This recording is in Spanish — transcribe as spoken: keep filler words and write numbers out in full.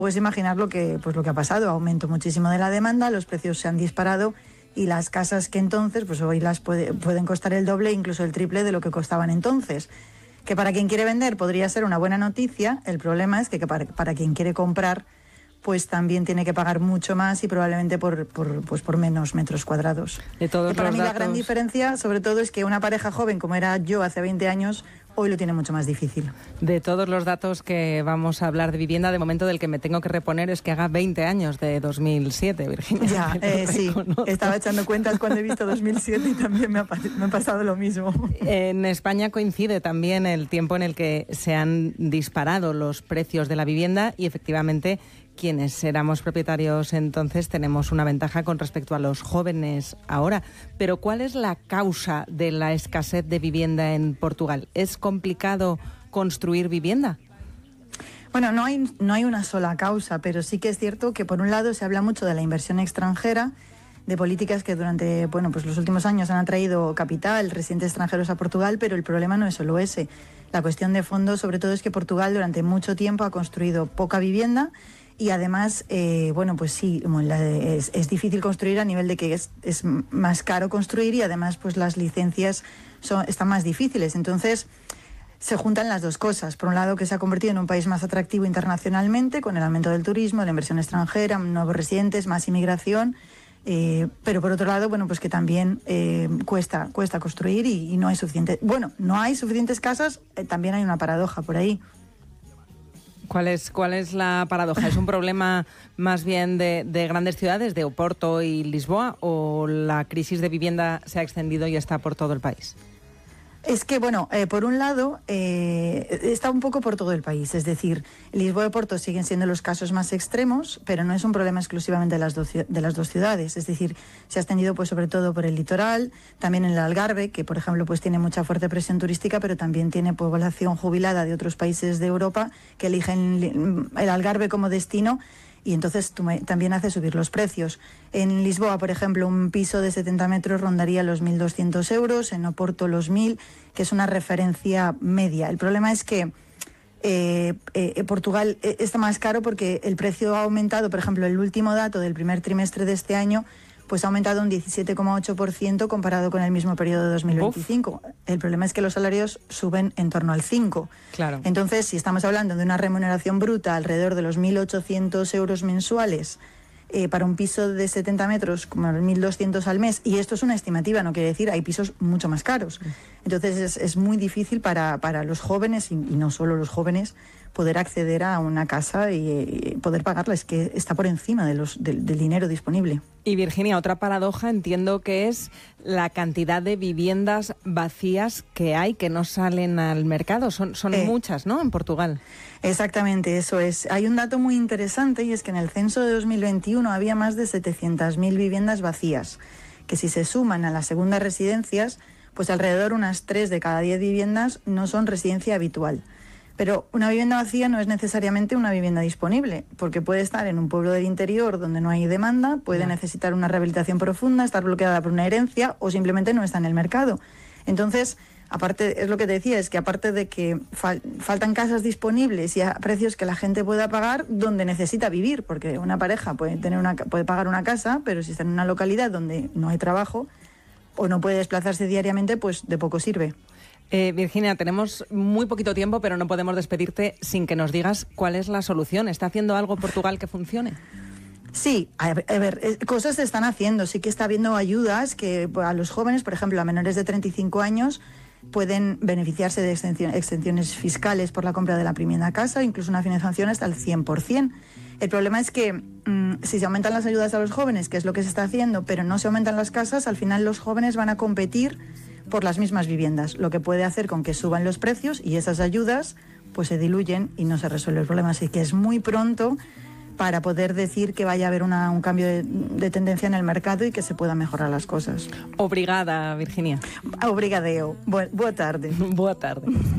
Puedes imaginar lo que, pues lo que ha pasado, aumento muchísimo de la demanda, los precios se han disparado y las casas que entonces, pues hoy las puede, pueden costar el doble, incluso el triple de lo que costaban entonces. Que para quien quiere vender podría ser una buena noticia, el problema es que, que para, para quien quiere comprar, pues también tiene que pagar mucho más y probablemente por, por, pues por menos metros cuadrados. De todos y para los mí datos... la gran diferencia, sobre todo, es que una pareja joven, como era yo hace veinte años, hoy lo tiene mucho más difícil. De todos los datos que vamos a hablar de vivienda, de momento del que me tengo que reponer es que haga veinte años de dos mil siete, Virginia. Ya, eh, sí, estaba echando cuentas cuando he visto dos mil siete y también me ha, me ha pasado lo mismo. En España coincide también el tiempo en el que se han disparado los precios de la vivienda y efectivamente quienes éramos propietarios entonces tenemos una ventaja con respecto a los jóvenes ahora. Pero ¿cuál es la causa de la escasez de vivienda en Portugal? ¿Es complicado construir vivienda? Bueno, no hay, no hay una sola causa, pero sí que es cierto que por un lado se habla mucho de la inversión extranjera, de políticas que durante bueno, pues los últimos años han atraído capital, residentes extranjeros a Portugal, pero el problema no es solo ese. La cuestión de fondo, sobre todo, es que Portugal durante mucho tiempo ha construido poca vivienda. Y además, eh, bueno, pues sí, es, es difícil construir a nivel de que es, es más caro construir y además pues las licencias son, están más difíciles. Entonces, se juntan las dos cosas. Por un lado, que se ha convertido en un país más atractivo internacionalmente con el aumento del turismo, la inversión extranjera, nuevos residentes, más inmigración. Eh, pero por otro lado, bueno, pues que también eh, cuesta, cuesta construir y, y no hay suficiente. Bueno, no hay suficientes casas, eh, también hay una paradoja por ahí. ¿Cuál es, cuál es la paradoja? ¿Es un problema más bien de, de grandes ciudades, de Oporto y Lisboa, o la crisis de vivienda se ha extendido y está por todo el país? Es que, bueno, eh, por un lado, eh, está un poco por todo el país. Es decir, Lisboa y Porto siguen siendo los casos más extremos, pero no es un problema exclusivamente de las dos, de las dos ciudades. Es decir, se ha extendido pues sobre todo por el litoral, también en el Algarve, que por ejemplo pues tiene mucha fuerte presión turística, pero también tiene población jubilada de otros países de Europa que eligen el Algarve como destino. Y entonces también hace subir los precios. En Lisboa, por ejemplo, un piso de setenta metros rondaría los mil doscientos euros, en Oporto los mil, que es una referencia media. El problema es que eh, eh, Portugal está más caro porque el precio ha aumentado. Por ejemplo, el último dato del primer trimestre de este año pues ha aumentado un diecisiete coma ocho por ciento comparado con el mismo periodo de dos mil veinticinco. Uf. El problema es que los salarios suben en torno al cinco. Claro. Entonces, si estamos hablando de una remuneración bruta alrededor de los mil ochocientos euros mensuales eh, para un piso de setenta metros, como mil doscientos al mes, y esto es una estimativa, no quiere decir, hay pisos mucho más caros. Entonces, es, es muy difícil para, para los jóvenes, y, y no solo los jóvenes, poder acceder a una casa y, y poder pagarla. Es que está por encima de los, de, del dinero disponible. Y Virginia, otra paradoja entiendo que es la cantidad de viviendas vacías que hay, que no salen al mercado. Son, son eh, muchas, ¿no?, en Portugal. Exactamente, eso es. Hay un dato muy interesante y es que en el censo de dos mil veintiuno había más de setecientas mil viviendas vacías, que si se suman a las segundas residencias, pues alrededor unas tres de cada diez viviendas no son residencia habitual. Pero una vivienda vacía no es necesariamente una vivienda disponible, porque puede estar en un pueblo del interior donde no hay demanda, puede necesitar una rehabilitación profunda, estar bloqueada por una herencia o simplemente no está en el mercado. Entonces, aparte, es lo que te decía, es que aparte de que fal- faltan casas disponibles y a precios que la gente pueda pagar donde necesita vivir, porque una pareja puede, tener una, puede pagar una casa, pero si está en una localidad donde no hay trabajo o no puede desplazarse diariamente, pues de poco sirve. Eh, Virginia, tenemos muy poquito tiempo, pero no podemos despedirte sin que nos digas cuál es la solución. ¿Está haciendo algo Portugal que funcione? Sí, a ver, a ver eh, cosas se están haciendo. Sí que está habiendo ayudas que a los jóvenes, por ejemplo, a menores de treinta y cinco años, pueden beneficiarse de extensión, exenciones fiscales por la compra de la primera casa, incluso una financiación hasta el cien por ciento. El problema es que mmm, si se aumentan las ayudas a los jóvenes, que es lo que se está haciendo, pero no se aumentan las casas, al final los jóvenes van a competir por las mismas viviendas, lo que puede hacer con que suban los precios y esas ayudas pues se diluyen y no se resuelve el problema. Así que es muy pronto para poder decir que vaya a haber una, un cambio de, de tendencia en el mercado y que se puedan mejorar las cosas. Obrigada, Virginia. Obrigadeo. Boa, boa tarde. Boa tarde.